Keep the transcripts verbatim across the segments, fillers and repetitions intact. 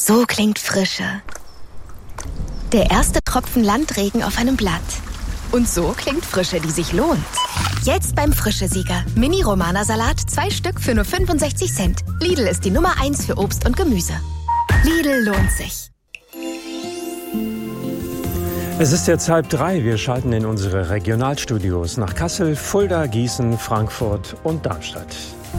So klingt Frische. Der erste Tropfen Landregen auf einem Blatt. Und so klingt Frische, die sich lohnt. Jetzt beim Frische-Sieger. Mini-Romana-Salat, zwei Stück für nur fünfundsechzig Cent. Lidl ist die Nummer eins für Obst und Gemüse. Lidl lohnt sich. Es ist jetzt halb drei. Wir schalten in unsere Regionalstudios nach Kassel, Fulda, Gießen, Frankfurt und Darmstadt.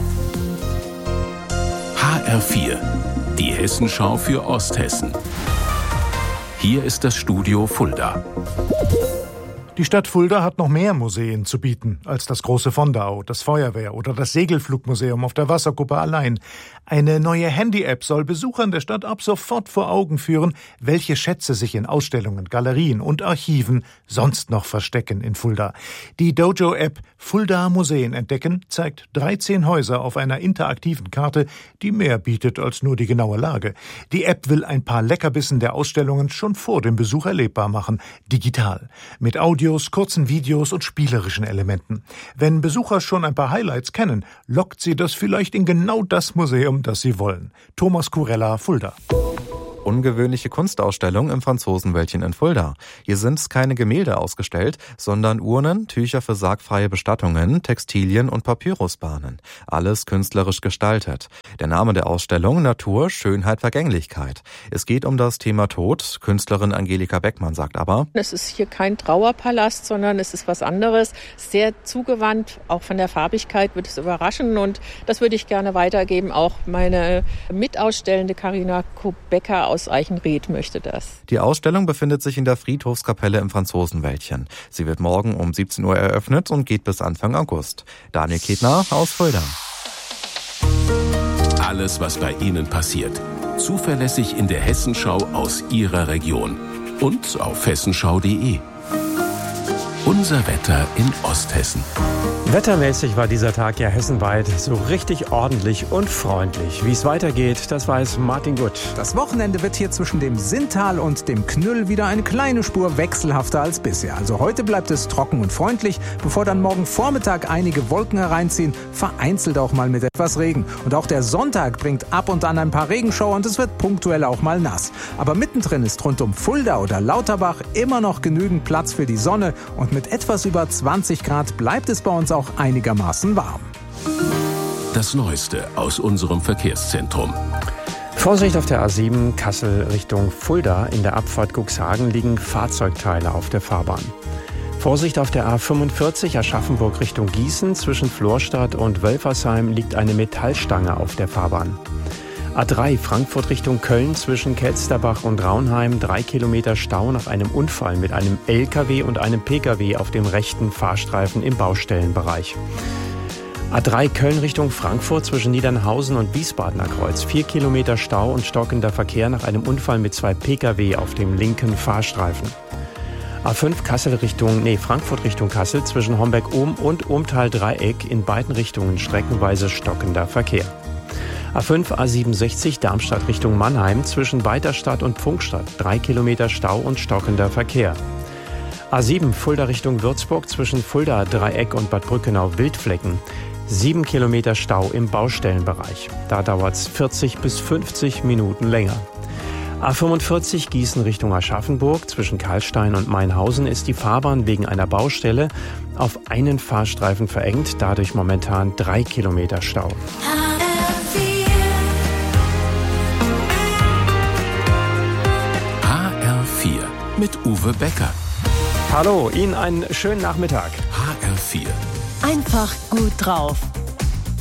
H R vier, die Hessenschau für Osthessen. Hier ist das Studio Fulda. Die Stadt Fulda hat noch mehr Museen zu bieten als das große Vondau, das Feuerwehr oder das Segelflugmuseum auf der Wasserkuppe allein. Eine neue Handy-App soll Besuchern der Stadt ab sofort vor Augen führen, welche Schätze sich in Ausstellungen, Galerien und Archiven sonst noch verstecken in Fulda. Die Dojo-App Fulda Museen entdecken zeigt dreizehn Häuser auf einer interaktiven Karte, die mehr bietet als nur die genaue Lage. Die App will ein paar Leckerbissen der Ausstellungen schon vor dem Besuch erlebbar machen, digital, mit Audio, kurzen Videos und spielerischen Elementen. Wenn Besucher schon ein paar Highlights kennen, lockt sie das vielleicht in genau das Museum, das sie wollen. Thomas Kurella, Fulda. Ungewöhnliche Kunstausstellung im Franzosenwäldchen in Fulda. Hier sind keine Gemälde ausgestellt, sondern Urnen, Tücher für sargfreie Bestattungen, Textilien und Papyrusbahnen. Alles künstlerisch gestaltet. Der Name der Ausstellung: Natur, Schönheit, Vergänglichkeit. Es geht um das Thema Tod. Künstlerin Angelika Beckmann sagt aber: Es ist hier kein Trauerpalast, sondern es ist was anderes. Sehr zugewandt, auch von der Farbigkeit wird es überraschen, und das würde ich gerne weitergeben. Auch meine Mitausstellende Carina Kobecker aus Eichenried möchte das. Die Ausstellung befindet sich in der Friedhofskapelle im Franzosenwäldchen. Sie wird morgen um siebzehn Uhr eröffnet und geht bis Anfang August. Daniel Ketner aus Fulda. Alles, was bei Ihnen passiert. Zuverlässig in der Hessenschau aus Ihrer Region. Und auf hessenschau punkt de. Unser Wetter in Osthessen. Wettermäßig war dieser Tag ja hessenweit so richtig ordentlich und freundlich. Wie es weitergeht, das weiß Martin Gutt. Das Wochenende wird hier zwischen dem Sinntal und dem Knüll wieder eine kleine Spur wechselhafter als bisher. Also heute bleibt es trocken und freundlich, bevor dann morgen Vormittag einige Wolken hereinziehen, vereinzelt auch mal mit etwas Regen. Und auch der Sonntag bringt ab und an ein paar Regenschauer und es wird punktuell auch mal nass. Aber mittendrin ist rund um Fulda oder Lauterbach immer noch genügend Platz für die Sonne, und mit etwas über zwanzig Grad bleibt es bei uns auch einigermaßen warm. Das Neueste aus unserem Verkehrszentrum. Vorsicht auf der A sieben Kassel Richtung Fulda. In der Abfahrt Cuxhagen liegen Fahrzeugteile auf der Fahrbahn. Vorsicht auf der A fünfundvierzig Aschaffenburg Richtung Gießen. Zwischen Florstadt und Wölfersheim liegt eine Metallstange auf der Fahrbahn. A drei Frankfurt Richtung Köln zwischen Kelsterbach und Raunheim. Drei Kilometer Stau nach einem Unfall mit einem L K W und einem P K W auf dem rechten Fahrstreifen im Baustellenbereich. A drei Köln Richtung Frankfurt zwischen Niedernhausen und Wiesbadener Kreuz. Vier Kilometer Stau und stockender Verkehr nach einem Unfall mit zwei P K W auf dem linken Fahrstreifen. A fünf Kassel Richtung, nee, Frankfurt Richtung Kassel zwischen Homberg-Ohm und Ohmtal-Dreieck in beiden Richtungen streckenweise stockender Verkehr. A fünf A siebenundsechzig Darmstadt Richtung Mannheim zwischen Weiterstadt und Pfungstadt. Drei Kilometer Stau und stockender Verkehr. A sieben Fulda Richtung Würzburg zwischen Fulda Dreieck und Bad Brückenau Wildflecken. Sieben Kilometer Stau im Baustellenbereich. Da dauert's vierzig bis fünfzig Minuten länger. A fünfundvierzig Gießen Richtung Aschaffenburg zwischen Karlstein und Mainhausen ist die Fahrbahn wegen einer Baustelle auf einen Fahrstreifen verengt. Dadurch momentan drei Kilometer Stau. Mit Uwe Becker. Hallo, Ihnen einen schönen Nachmittag. H R vier. Einfach gut drauf.